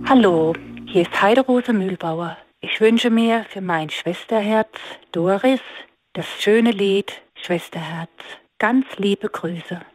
Hallo, hier ist Heiderose Mühlbauer. Ich wünsche mir für mein Schwesterherz Doris das schöne Lied Schwesterherz. Ganz liebe Grüße.